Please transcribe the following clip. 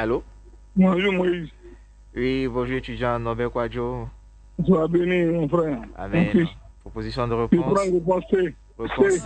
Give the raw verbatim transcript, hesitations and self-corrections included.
Allô? Bonjour Moïse. Oui, bonjour étudiant Norbert Quadjo. Sois béni, mon frère, mon Amen. fils. Proposition de Tu prends réponse. le passé. Réponse